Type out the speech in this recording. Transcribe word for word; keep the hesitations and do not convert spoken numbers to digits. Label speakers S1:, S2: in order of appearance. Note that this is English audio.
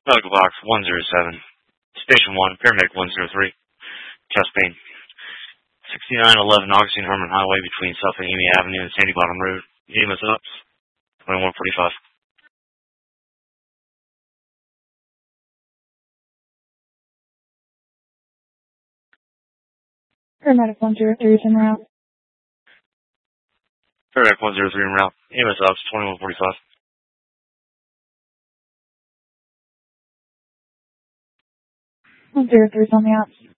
S1: Medical box one zero seven. Station one, paramedic one zero three. Chest pain. sixty-nine eleven Augustine Herman Highway between South Amy Avenue and Sandy Bottom Road. E M S ups. twenty-one forty-five.
S2: Paramedic one zero three is en route.
S1: Paramedic one zero three en route. E M S ups. twenty-one forty-five.
S2: one zero three is on the outs.